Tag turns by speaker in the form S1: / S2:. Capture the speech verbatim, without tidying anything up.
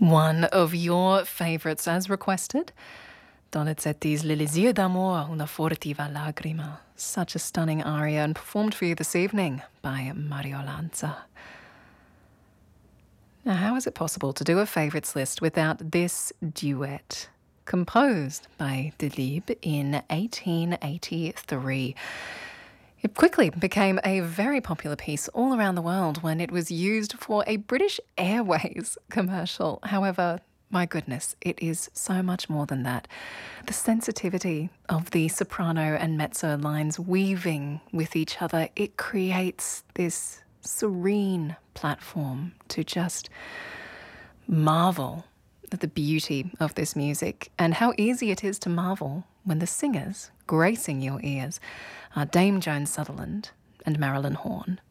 S1: One of your favourites as requested. Donizetti's Le les yeux d'amour, una furtiva lagrima. Such a stunning aria and performed for you this evening by Mario Lanza. Now, how is it possible to do a favourites list without this duet? Composed by Delibes in eighteen eighty-three. It quickly became a very popular piece all around the world when it was used for a British Airways commercial. However, my goodness, it is so much more than that. The sensitivity of the soprano and mezzo lines weaving with each other, it creates this serene platform to just marvel at the beauty of this music and how easy it is to marvel when the singers gracing your ears are Dame Joan Sutherland and Marilyn Horne.